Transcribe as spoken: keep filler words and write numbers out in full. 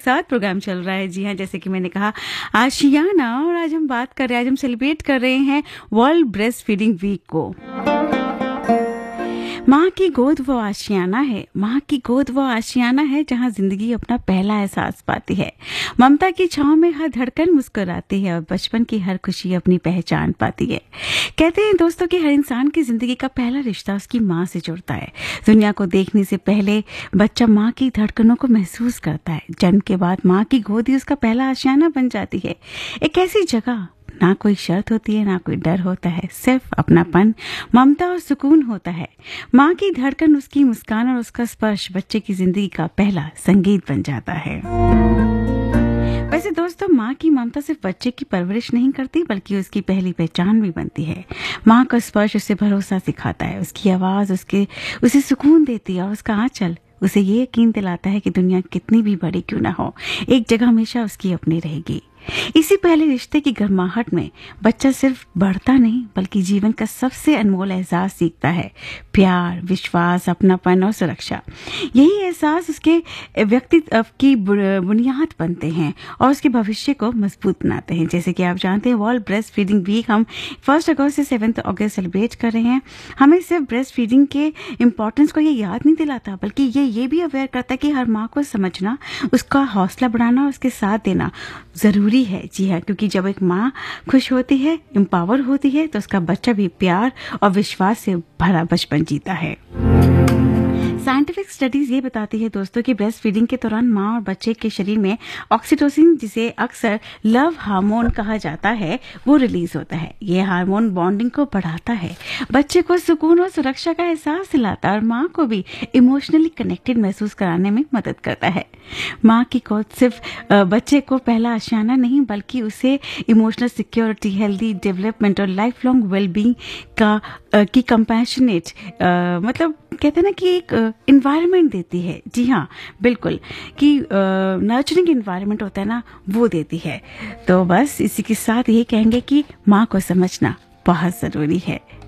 साथ प्रोग्राम चल रहा है। जी हाँ, जैसे कि मैंने कहा आशियाना, और आज हम बात कर रहे हैं, आज हम सेलिब्रेट कर रहे हैं वर्ल्ड ब्रेस्ट फीडिंग वीक को। माँ की गोद वो आशियाना है, माँ की गोद वो आशियाना है जहाँ जिंदगी अपना पहला एहसास पाती है। ममता की छांव में हर धड़कन मुस्कुराती है और बचपन की हर खुशी अपनी पहचान पाती है। कहते हैं दोस्तों कि हर इंसान की जिंदगी का पहला रिश्ता उसकी माँ से जुड़ता है। दुनिया को देखने से पहले बच्चा माँ की धड़कनों को महसूस करता है। जन्म के बाद माँ की गोद ही उसका पहला आशियाना बन जाती है। एक ऐसी जगह, ना कोई शर्त होती है, ना कोई डर होता है, सिर्फ अपनापन, ममता और सुकून होता है। माँ की धड़कन, उसकी मुस्कान और उसका स्पर्श बच्चे की जिंदगी का पहला संगीत बन जाता है। वैसे दोस्तों, माँ की ममता सिर्फ बच्चे की परवरिश नहीं करती बल्कि उसकी पहली पहचान भी बनती है। माँ का स्पर्श उसे भरोसा सिखाता है, उसकी आवाज उसके उसे सुकून देती है और उसका आंचल उसे ये यकीन दिलाता है कि दुनिया कितनी भी बड़ी क्यों ना हो, एक जगह हमेशा उसकी अपनी रहेगी। इसी पहले रिश्ते की गर्माहट में बच्चा सिर्फ बढ़ता नहीं बल्कि जीवन का सबसे अनमोल एहसास सीखता है, प्यार, विश्वास, अपनापन और सुरक्षा। यही एहसास उसके व्यक्तित्व की बुनियाद बनते हैं और उसके भविष्य को मजबूत बनाते हैं। जैसे कि आप जानते हैं, वर्ल्ड ब्रेस्ट फीडिंग वीक हम फर्स्ट अगस्त से सेवेंथ अगस्त सेलिब्रेट कर रहे हैं। हमें सिर्फ ब्रेस्ट फीडिंग के इम्पोर्टेंस को ये याद नहीं दिलाता बल्कि ये ये भी अवेयर करता है कि हर माँ को समझना, उसका हौसला बढ़ाना और उसके साथ देना जरूरी है। जी हाँ, क्योंकि जब एक माँ खुश होती है, एम्पावर होती है, तो उसका बच्चा भी प्यार और विश्वास से भरा बचपन जीता है। साइंटिफिक स्टडीज ये बताती है दोस्तों कि ब्रेस्ट फीडिंग के दौरान माँ और बच्चे के शरीर में ऑक्सीटोसिन, जिसे अक्सर लव हार्मोन कहा जाता है, वो रिलीज होता है। ये हार्मोन बॉन्डिंग को बढ़ाता है, बच्चे को सुकून और सुरक्षा का एहसास दिलाता है और माँ को भी इमोशनली कनेक्टेड महसूस कराने में मदद करता है। माँ की गोद सिर्फ बच्चे को पहला आशियाना नहीं बल्कि उसे इमोशनल सिक्योरिटी, हेल्दी डेवलपमेंट और लाइफ लॉन्ग वेलबींग का की कंपैशनेट मतलब कहते हैं ना कि एक इन्वायरमेंट देती है। जी हाँ, बिल्कुल, कि नर्चरिंग इन्वायरमेंट होता है ना, वो देती है। तो बस इसी के साथ यही कहेंगे कि माँ को समझना बहुत ज़रूरी है।